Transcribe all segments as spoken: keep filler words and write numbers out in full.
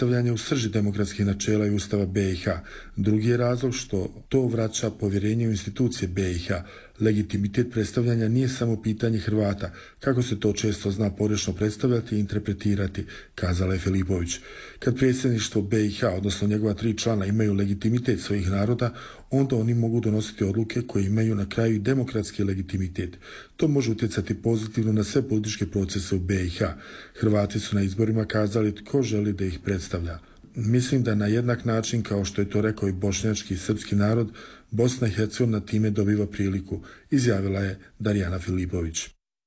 predstavljanje u srži demokratskih načela i Ustava B i H. Drugi je razlog što to vraća povjerenje u institucije B i H. Legitimitet predstavljanja nije samo pitanje Hrvata, kako se to često zna pogrešno predstavljati i interpretirati, kazala je Filipović. Kad predsjedništvo B i H, odnosno njegova tri člana, imaju legitimitet svojih naroda, onda oni mogu donositi odluke koje imaju na kraju i demokratski legitimitet. To može utjecati pozitivno na sve političke procese u B i H. Hrvati su na izborima kazali tko želi da ih predstavlja. Mislim da na jednak način, kao što je to rekao i bošnjački i srpski narod, Bosna i Hercegovina time dobiva priliku, izjavila je Darijana Filipović.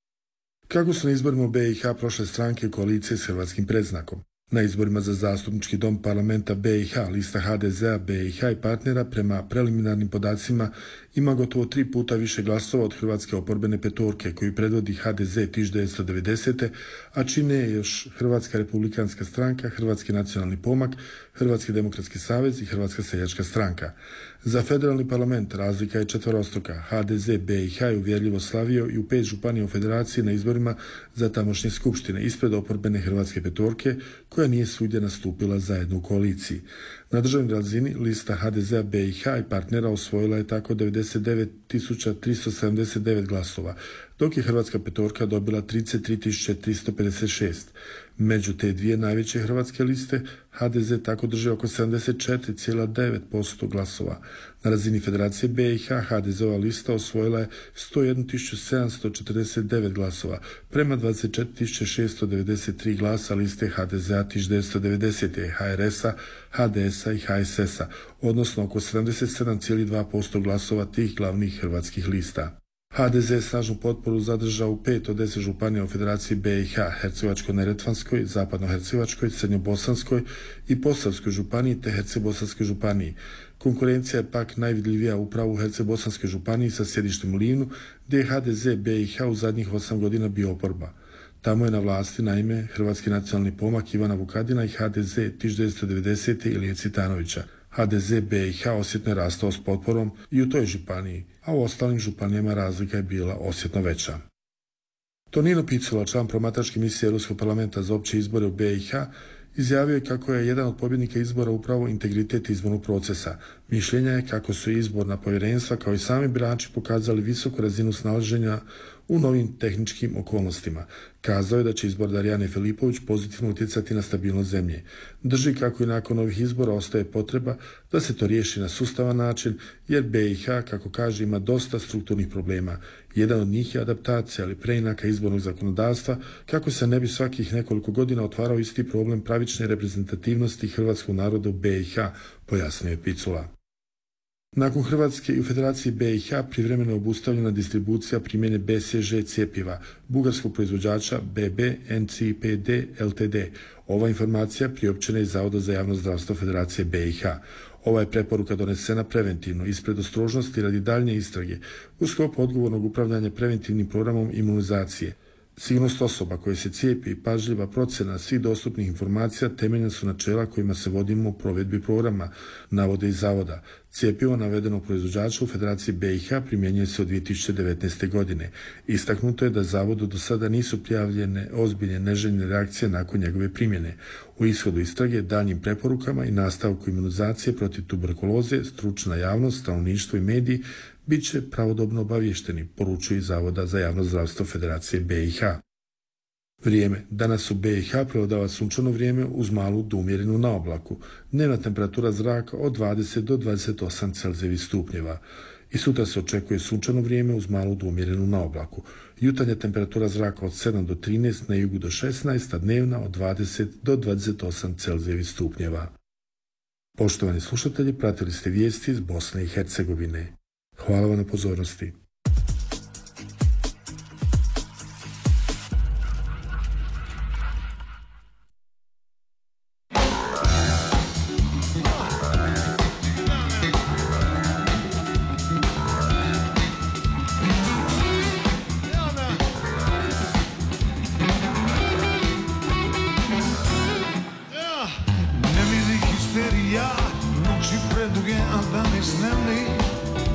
Kako su na izborima u B i H prošle stranke koalicije s hrvatskim predznakom? Na izborima za zastupnički dom parlamenta B i H lista H D Z-a, B i H i partnera prema preliminarnim podacima ima gotovo tri puta više glasova od Hrvatske oporbene petorke koju predvodi H D Z tisuću devetsto devedesete. a čine je još Hrvatska republikanska stranka, Hrvatski nacionalni pomak, Hrvatski demokratski savez i Hrvatska seljačka stranka. Za federalni parlament razlika je četvorostruka. H D Z B i H je uvjerljivo slavio i u pet županija u federaciji na izborima za tamošnje skupštine ispred oporbene Hrvatske petorke koja nije svugdje nastupila zajedno u koaliciji. Na državnoj razini lista H D Z-a B i H i partnera osvojila je tako devedeset devet tisuća tristo sedamdeset devet glasova, dok je Hrvatska petorka dobila trideset tri tisuće tristo pedeset šest. Među te dvije najveće hrvatske liste H D Z tako drži oko sedamdeset četiri zarez devet posto glasova. Na razini Federacije B i H, H D Z-ova lista osvojila je sto jednu tisuću sedamsto četrdeset devet glasova, prema dvadeset četiri tisuće šesto devedeset tri glasa liste H D Z-a tisuću devetsto devedesete, H R S-a, H D S-a i H S S-a, odnosno oko sedamdeset sedam zarez dva posto glasova tih glavnih hrvatskih lista. H D Z je snažnu potporu zadržao u pet od deset županija u Federaciji B i H, Hercegovačko-neretvanskoj, Zapadno-hercegovačkoj, Srednjobosanskoj i Posavskoj županiji te Hercebosanskoj županiji. Konkurencija je pak najvidljivija upravo u Hercebosanskoj županiji sa sjedištem u Livnu, gdje je H D Z B i H u zadnjih osam godina bio oporba. Tamo je na vlasti naime Hrvatski nacionalni pomak Ivana Vukadina i H D Z tisuću devetsto devedesete. Ilije Cvitanovića. H D Z B i H osjetno je rastao s potporom i u toj županiji, a u ostalim županijama razlika je bila osjetno veća. Tonino Picula, član promatračke misije Europskog parlamenta za opće izbore u B i H, izjavio je kako je jedan od pobjednika izbora upravo integritet izbornog procesa. Mišljenja je kako su izborna povjerenstva kao i sami birači pokazali visoku razinu snalaženja u novim tehničkim okolnostima. Kazao je da će izbor Darijane Filipović pozitivno utjecati na stabilnost zemlje. Drži kako i nakon ovih izbora ostaje potreba da se to riješi na sustavan način, jer B i H, kako kaže, ima dosta strukturnih problema. Jedan od njih je adaptacija ili preinaka izbornog zakonodavstva, kako se ne bi svakih nekoliko godina otvarao isti problem pravične reprezentativnosti hrvatskog naroda u B i H, pojasnio je Picula. Nakon Hrvatske i u Federaciji B i H privremeno je obustavljena distribucija primjene B C G cjepiva bugarskog proizvođača B B N C P D L T D. Ova informacija priopćena je iz Zavoda za javno zdravstvo Federacije B i H. Ova je preporuka donesena preventivno ispred ostrožnosti radi daljnje istrage u sklopu odgovornog upravljanja preventivnim programom imunizacije. Sigurnost osoba koje se cijepi i pažljiva procjena svih dostupnih informacija temeljna su načela kojima se vodimo u provedbi programa, navode iz Zavoda. Cijepivo navedenog proizvođača u Federaciji B i H primjenjuje se od dvije tisuće devetnaeste. godine. Istaknuto je da Zavodu do sada nisu prijavljene ozbiljne neželjene reakcije nakon njegove primjene. U ishodu istrage, daljnjim preporukama i nastavku imunizacije protiv tuberkuloze, stručna javnost, stanovništvo i mediji bit će pravodobno obavješteni, poručuje iz Zavoda za javno zdravstvo Federacije B i H. Vrijeme. Danas u B i H prevladava sunčano vrijeme uz malu do umjerenu na oblaku. Dnevna temperatura zraka od dvadeset do dvadeset osam Celzijevih stupnjeva. I sutra se očekuje sunčano vrijeme uz malu do umjerenu na oblaku. Jutarnja temperatura zraka od sedam do trinaest, na jugu do šesnaest, a dnevna od dvadeset do dvadeset osam Celzijevih stupnjeva. Poštovani slušatelji, pratili ste vijesti iz Bosne i Hercegovine. Hvala vam na pozornosti.